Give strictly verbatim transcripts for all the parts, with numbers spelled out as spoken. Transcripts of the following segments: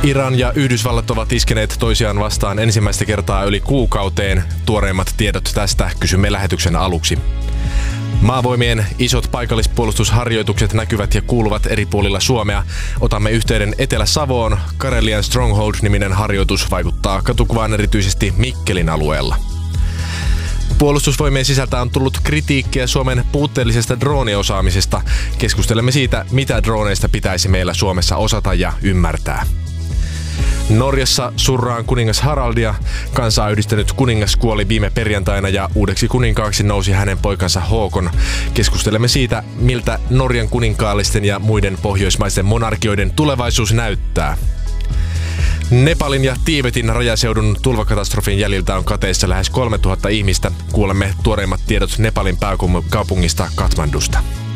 Iran ja Yhdysvallat ovat iskeneet toisiaan vastaan ensimmäistä kertaa yli kuukauteen. Tuoreimmat tiedot tästä kysymme lähetyksen aluksi. Maavoimien isot paikallispuolustusharjoitukset näkyvät ja kuuluvat eri puolilla Suomea. Otamme yhteyden Etelä-Savoon. Karelian Stronghold-niminen harjoitus vaikuttaa katukuvaan erityisesti Mikkelin alueella. Puolustusvoimien sisältä on tullut kritiikkiä Suomen puutteellisesta drooniosaamisesta. Keskustelemme siitä, mitä drooneista pitäisi meillä Suomessa osata ja ymmärtää. Norjassa surraan kuningas Haraldia. Kansaa yhdistänyt kuningas kuoli viime perjantaina ja uudeksi kuninkaaksi nousi hänen poikansa Håkon. Keskustelemme siitä, miltä Norjan kuninkaallisten ja muiden pohjoismaisten monarkioiden tulevaisuus näyttää. Nepalin ja Tiibetin rajaseudun tulvakatastrofin jäljiltä on kateissa lähes kolmetuhatta ihmistä. Kuulemme tuoreimmat tiedot Nepalin pääkaupungista Kathmandusta.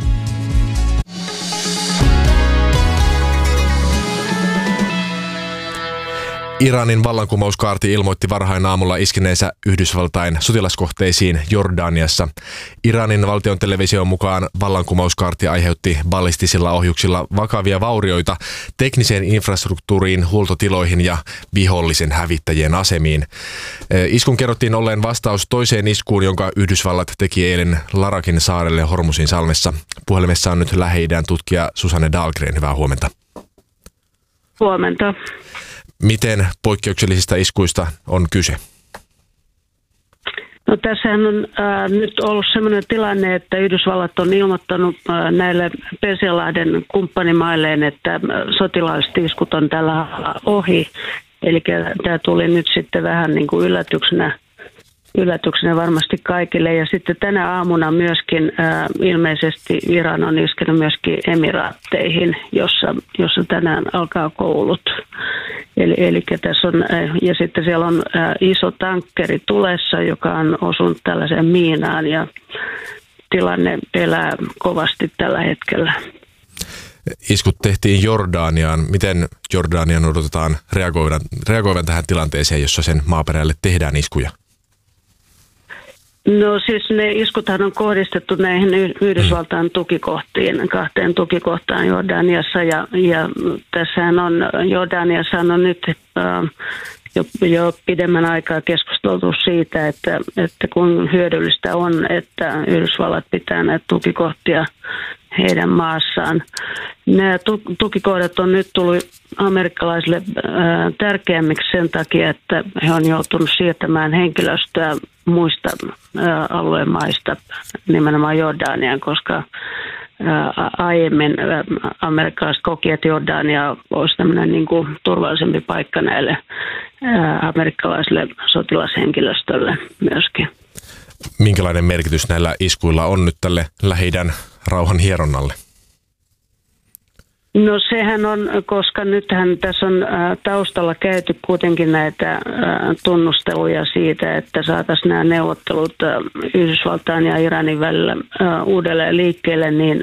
Iranin vallankumouskaarti ilmoitti varhain aamulla iskeneensä Yhdysvaltain sotilaskohteisiin Jordaniassa. Iranin valtion television mukaan vallankumouskaarti aiheutti ballistisilla ohjuksilla vakavia vaurioita tekniseen infrastruktuuriin, huoltotiloihin ja vihollisen hävittäjien asemiin. Iskun kerrottiin olleen vastaus toiseen iskuun, jonka Yhdysvallat teki eilen Larakin saarelle Hormusin salmessa. Puhelimessa on nyt Lähi-idän tutkija Susanne Dahlgren. Hyvää huomenta. Huomenta. Miten poikkeuksellisista iskuista on kyse? No, tässähän on äh, nyt ollut sellainen tilanne, että Yhdysvallat on ilmoittanut äh, näille Persianlahden kumppanimailleen, että sotilaalliset iskut on tällä ohi. Eli tämä tuli nyt sitten vähän niin kuin yllätyksenä, yllätyksenä varmasti kaikille. Ja sitten tänä aamuna myöskin äh, ilmeisesti Iran on iskenyt myöskin Emiraatteihin, jossa, jossa tänään alkaa koulut. Eli, eli tässä on, ja sitten siellä on iso tankkeri tulessa, joka on osunut tällaiseen miinaan ja tilanne elää kovasti tällä hetkellä. Iskut tehtiin Jordaniaan. Miten Jordanian odotetaan reagoivan, reagoivan tähän tilanteeseen, jossa sen maaperälle tehdään iskuja? No siis ne iskuthan on kohdistettu näihin Yhdysvaltain tukikohtiin, kahteen tukikohtaan Jordaniassa ja, ja tässähän on, Jordaniassa on nyt äh, jo, jo pidemmän aikaa keskusteltu siitä, että, että kun hyödyllistä on, että Yhdysvallat pitää näitä tukikohtia heidän maassaan. Nämä tukikohdat on nyt tullut amerikkalaisille ää, tärkeämmiksi sen takia, että he on joutunut siirtämään henkilöstöä muista ää, alueen maista, nimenomaan Jordaniaan, koska ää, aiemmin ää, amerikkalaiset koki, että Jordania olisi tämmöinen niin kuin turvallisempi paikka näille ää, amerikkalaisille sotilashenkilöstölle myöskin. Minkälainen merkitys näillä iskuilla on nyt tälle Lähi-idän rauhan hieronnalle? No sehän on, koska nythän tässä on ä, taustalla käyty kuitenkin näitä ä, tunnusteluja siitä, että saataisiin nämä neuvottelut ä, Yhdysvaltain ja Iranin välillä ä, uudelleen liikkeelle, niin